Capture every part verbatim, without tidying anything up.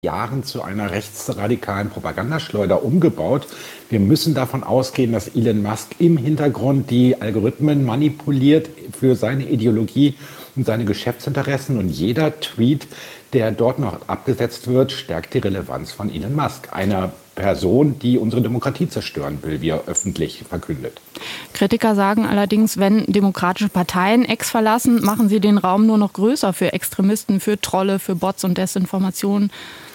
Jahren zu einer rechtsradikalen Propagandaschleuder umgebaut. Wir müssen davon ausgehen, dass Elon Musk im Hintergrund die Algorithmen manipuliert für seine Ideologie und seine Geschäftsinteressen. Und jeder Tweet, der dort noch abgesetzt wird, stärkt die Relevanz von Elon Musk, einer Person, die unsere Demokratie zerstören will, wie er öffentlich verkündet. Kritiker sagen allerdings, wenn demokratische Parteien X verlassen, machen sie den Raum nur noch größer für Extremisten, für Trolle, für Bots und Desinformation.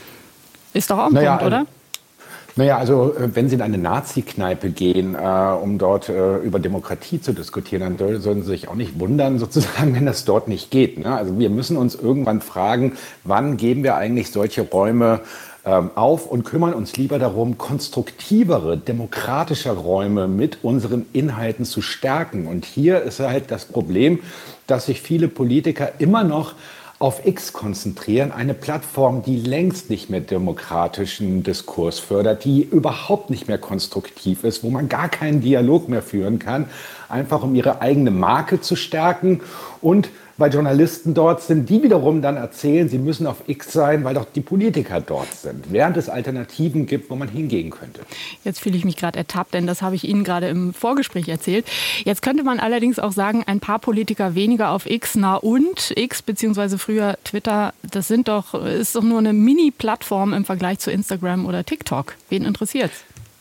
Ist doch auch ein naja, Punkt, oder? Naja, also wenn Sie in eine Nazi-Kneipe gehen, äh, um dort äh, über Demokratie zu diskutieren, dann sollen Sie sich auch nicht wundern, sozusagen, wenn das dort nicht geht. Ne? Also wir müssen uns irgendwann fragen, wann geben wir eigentlich solche Räume ähm, auf und kümmern uns lieber darum, konstruktivere, demokratische Räume mit unseren Inhalten zu stärken. Und hier ist halt das Problem, dass sich viele Politiker immer noch auf X konzentrieren, eine Plattform, die längst nicht mehr demokratischen Diskurs fördert, die überhaupt nicht mehr konstruktiv ist, wo man gar keinen Dialog mehr führen kann, einfach um ihre eigene Marke zu stärken und weil Journalisten dort sind, die wiederum dann erzählen, sie müssen auf X sein, weil doch die Politiker dort sind, während es Alternativen gibt, wo man hingehen könnte. Jetzt fühle ich mich gerade ertappt, denn das habe ich Ihnen gerade im Vorgespräch erzählt. Jetzt könnte man allerdings auch sagen, ein paar Politiker weniger auf X, na und X, beziehungsweise früher Twitter, das sind doch, ist doch nur eine Mini-Plattform im Vergleich zu Instagram oder TikTok. Wen interessiert's?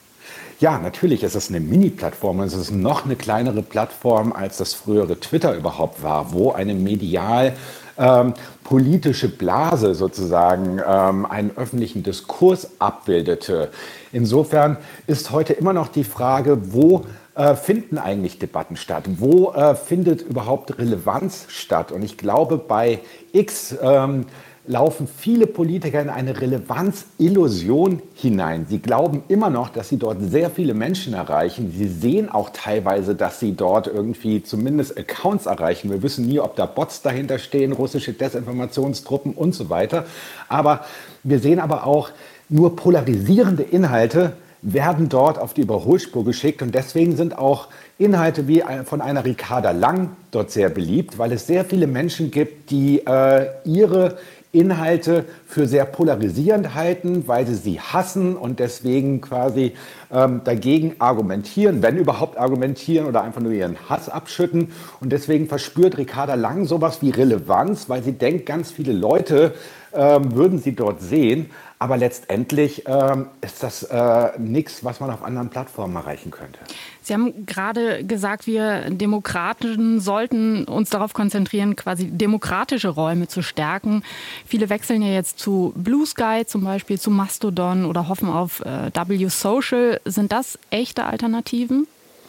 Ja, natürlich ist es eine Mini-Plattform. Es ist noch eine kleinere Plattform, als das frühere Twitter überhaupt war, wo eine medial ähm, politische Blase sozusagen ähm, einen öffentlichen Diskurs abbildete. Insofern ist heute immer noch die Frage, wo äh, finden eigentlich Debatten statt? Wo äh, findet überhaupt Relevanz statt? Und ich glaube, bei X ähm, laufen viele Politiker in eine Relevanzillusion hinein. Sie glauben immer noch, dass sie dort sehr viele Menschen erreichen. Sie sehen auch teilweise, dass sie dort irgendwie zumindest Accounts erreichen. Wir wissen nie, ob da Bots dahinter stehen, russische Desinformationstruppen und so weiter. Aber wir sehen aber auch, nur polarisierende Inhalte werden dort auf die Überholspur geschickt. Und deswegen sind auch Inhalte wie von einer Ricarda Lang dort sehr beliebt, weil es sehr viele Menschen gibt, die äh, ihre Inhalte für sehr polarisierend halten, weil sie sie hassen und deswegen quasi ähm, dagegen argumentieren, wenn überhaupt argumentieren oder einfach nur ihren Hass abschütten. Und deswegen verspürt Ricarda Lang sowas wie Relevanz, weil sie denkt, ganz viele Leute ähm, würden sie dort sehen. Aber letztendlich ähm, ist das äh, nichts, was man auf anderen Plattformen erreichen könnte. Sie haben gerade gesagt, wir Demokraten sollten uns darauf konzentrieren, quasi demokratische Räume zu stärken. Viele wechseln ja jetzt zu Blue Sky, zum Beispiel zu Mastodon oder hoffen auf äh, W Social. Sind das echte Alternativen?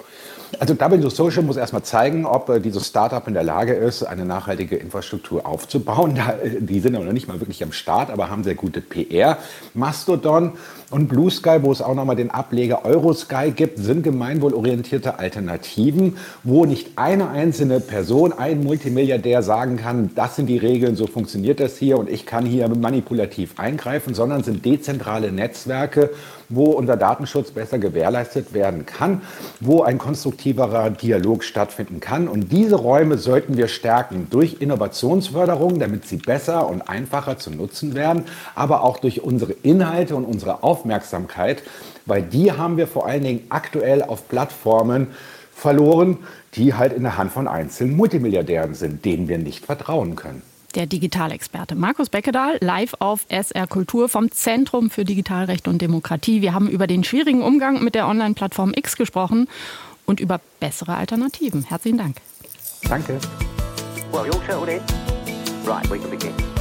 Also W Social muss erstmal zeigen, ob äh, dieses Startup in der Lage ist, eine nachhaltige Infrastruktur aufzubauen. Da, äh, die sind aber noch nicht mal wirklich am Start, aber haben sehr gute P R. Mastodon und Blue Sky, wo es auch nochmal den Ableger Eurosky gibt, sind gemeinwohlorientierte Alternativen, wo nicht eine einzelne Person, ein Multimilliardär sagen kann, das sind die Regeln, so funktioniert das hier und ich kann hier manipulativ eingreifen, sondern sind dezentrale Netzwerke, wo unser Datenschutz besser gewährleistet werden kann, wo ein konstruktiverer Dialog stattfinden kann. Und diese Räume sollten wir stärken durch Innovationsförderung, damit sie besser und einfacher zu nutzen werden, aber auch durch unsere Inhalte und unsere Aufmerksamkeit, weil die haben wir vor allen Dingen aktuell auf Plattformen verloren, die halt in der Hand von einzelnen Multimilliardären sind, denen wir nicht vertrauen können. Der Digitalexperte Markus Beckedahl, live auf S R Kultur vom Zentrum für Digitalrecht und Demokratie. Wir haben über den schwierigen Umgang mit der Online-Plattform X gesprochen und über bessere Alternativen. Herzlichen Dank. Danke. Well, you all settled in? Right, we can begin.